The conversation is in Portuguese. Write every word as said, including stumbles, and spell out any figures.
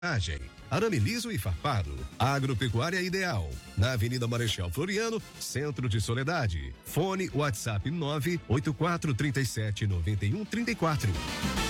Arame liso e farpado. Agropecuária Ideal. Na Avenida Marechal Floriano, Centro de Soledade. Fone WhatsApp nove oito quatro três sete nove um três quatro.